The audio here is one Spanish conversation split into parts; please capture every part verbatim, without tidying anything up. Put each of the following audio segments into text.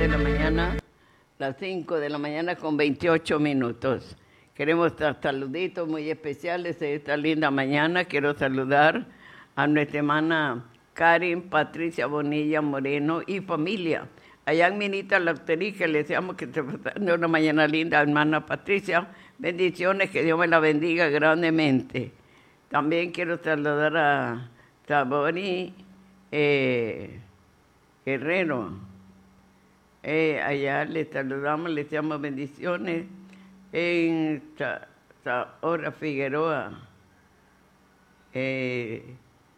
de la mañana, las cinco de la mañana con veintiocho minutos. Queremos dar saluditos muy especiales de esta linda mañana. Quiero saludar a nuestra hermana Karin Patricia Bonilla Moreno y familia. Allá en Minita La Hostería, le deseamos que esté pasando una mañana linda, hermana Patricia. Bendiciones, que Dios me la bendiga grandemente. También quiero saludar a Sabori eh, Guerrero. Eh, allá le saludamos, le deseamos bendiciones. En Zahora Figueroa, eh,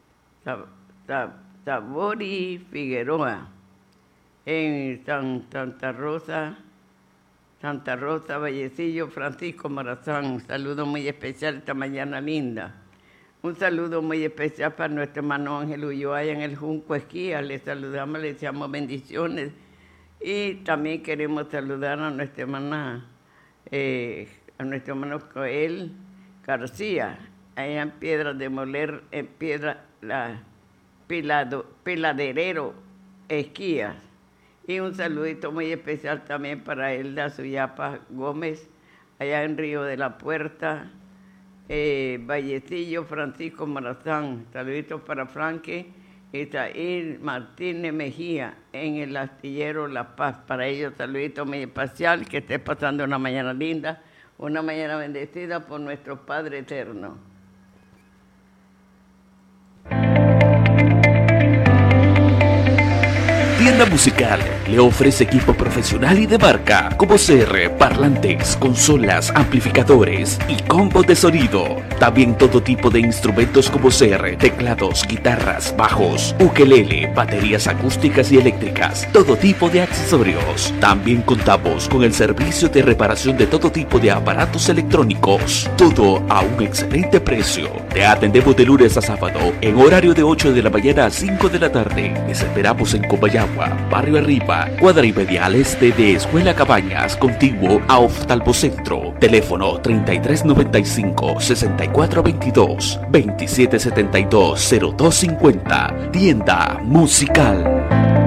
Sabori Figueroa, en San, Santa Rosa, Santa Rosa, Vallecillo, Francisco Morazán. Un saludo muy especial esta mañana linda. Un saludo muy especial para nuestro hermano Ángel Ulloa en el Junco Esquía. Le saludamos, le deseamos bendiciones. Y también queremos saludar a nuestra hermana, eh, a nuestro hermano Joel García, allá en Piedra de Moler, en Piedra, la Pilado, Piladerero, Esquías. Y un saludito muy especial también para Elda Suyapa Gómez, allá en Río de la Puerta, eh, Vallecillo, Francisco Morazán. Saluditos para Frankie Isaíl Martínez Mejía, en el astillero La Paz. Para ellos, saluditos muy especial, que esté pasando una mañana linda, una mañana bendecida por nuestro Padre Eterno. Tienda Musical le ofrece equipo profesional y de marca como C R, parlantes, consolas, amplificadores y combos de sonido. También todo tipo de instrumentos como C R, teclados, guitarras, bajos, ukelele, baterías acústicas y eléctricas, todo tipo de accesorios. También contamos con el servicio de reparación de todo tipo de aparatos electrónicos, todo a un excelente precio. Te atendemos de lunes a sábado en horario de ocho de la mañana a cinco de la tarde. Les esperamos en Comayagua, Barrio Arriba, cuadra y media al este de Escuela Cabañas, contiguo a Oftalmocentro. Teléfono treinta y tres noventa y cinco, sesenta y cuatro veintidós, veintisiete setenta y dos, cero dos cincuenta. Tienda Musical.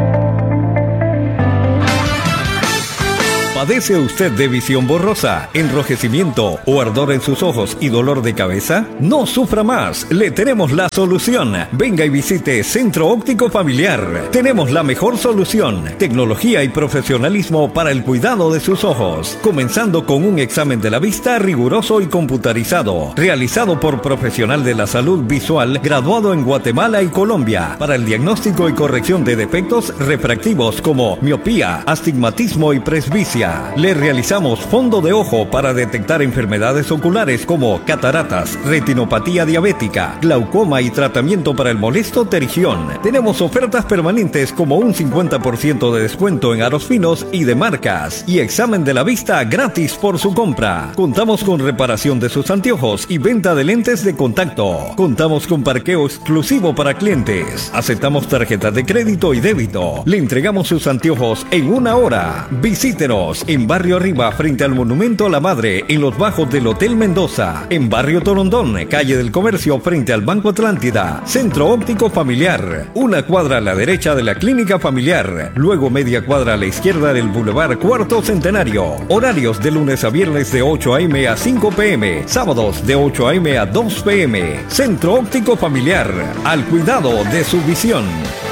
¿Padece usted de visión borrosa, enrojecimiento o ardor en sus ojos y dolor de cabeza? No sufra más, le tenemos la solución. Venga y visite Centro Óptico Familiar. Tenemos la mejor solución, tecnología y profesionalismo para el cuidado de sus ojos. Comenzando con un examen de la vista riguroso y computarizado, realizado por profesional de la salud visual graduado en Guatemala y Colombia, para el diagnóstico y corrección de defectos refractivos como miopía, astigmatismo y presbicia. Le realizamos fondo de ojo para detectar enfermedades oculares como cataratas, retinopatía diabética, glaucoma y tratamiento para el molesto terigión. Tenemos ofertas permanentes como un cincuenta por ciento de descuento en aros finos y de marcas, y examen de la vista gratis por su compra. Contamos con reparación de sus anteojos y venta de lentes de contacto. Contamos con parqueo exclusivo para clientes. Aceptamos tarjetas de crédito y débito. Le entregamos sus anteojos en una hora. Visítenos en Barrio Arriba, frente al Monumento a la Madre, en los bajos del Hotel Mendoza. En Barrio Torondón, calle del Comercio, frente al Banco Atlántida. Centro Óptico Familiar, una cuadra a la derecha de la Clínica Familiar, luego media cuadra a la izquierda del Boulevard Cuarto Centenario. Horarios de lunes a viernes de ocho a eme a cinco pe eme, sábados de ocho a eme a dos pe eme. Centro Óptico Familiar, al cuidado de su visión.